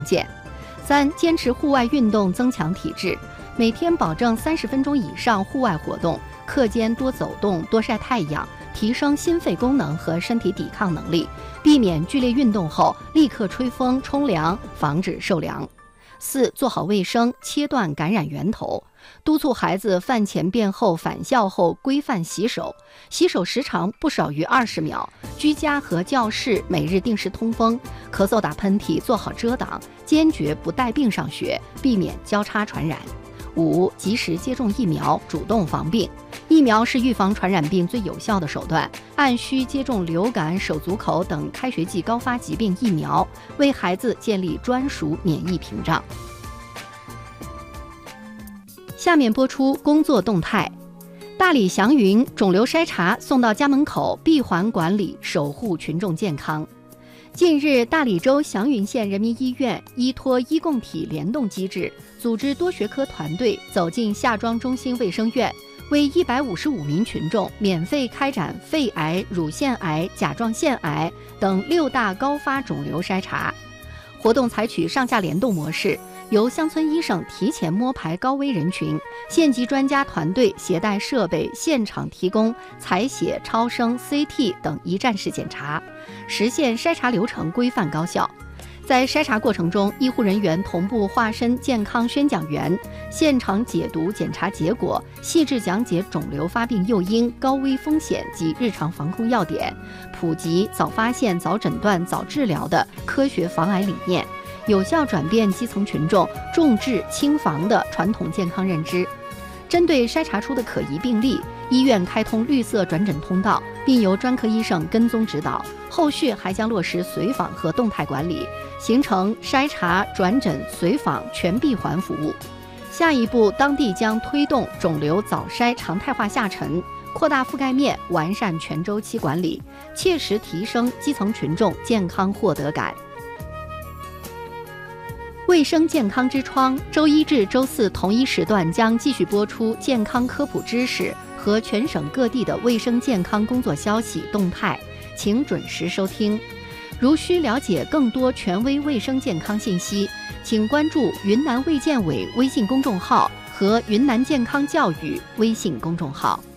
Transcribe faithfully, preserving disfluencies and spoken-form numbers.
见。三、坚持户外运动，增强体质，每天保证三十分钟以上户外活动，课间多走动、多晒太阳，提升心肺功能和身体抵抗能力，避免剧烈运动后立刻吹风、冲凉，防止受凉。四、做好卫生，切断感染源头，督促孩子饭前便后、返校后规范洗手，洗手时长不少于二十秒，居家和教室每日定时通风，咳嗽打喷嚏做好遮挡，坚决不带病上学，避免交叉传染。五、及时接种疫苗，主动防病。疫苗是预防传染病最有效的手段，按需接种流感、手足口等开学季高发疾病疫苗，为孩子建立专属免疫屏障。下面播出工作动态。大理祥云肿瘤筛查送到家门口，闭环管理，守护群众健康。近日，大理州祥云县人民医院依托医共体联动机制，组织多学科团队走进夏庄中心卫生院，为一百五十五名群众免费开展肺癌、乳腺癌、甲状腺癌等六大高发肿瘤筛查。活动采取上下联动模式，由乡村医生提前摸排高危人群，县级专家团队携带设备现场提供采血、超声、C T 等一站式检查，实现筛查流程规范高效。在筛查过程中，医护人员同步化身健康宣讲员，现场解读检查结果，细致讲解肿瘤发病诱因、高危风险及日常防控要点，普及早发现、早诊断、早治疗的科学防癌理念，有效转变基层群众重治轻防的传统健康认知。针对筛查出的可疑病例，医院开通绿色转诊通道，并由专科医生跟踪指导，后续还将落实随访和动态管理，形成筛查、转诊、随访全闭环服务。下一步，当地将推动肿瘤早筛常态化下沉，扩大覆盖面，完善全周期管理，切实提升基层群众健康获得感。卫生健康之窗，周一至周四同一时段将继续播出健康科普知识和全省各地的卫生健康工作消息动态，请准时收听。如需了解更多权威卫生健康信息，请关注云南卫健委微信公众号和云南健康教育微信公众号。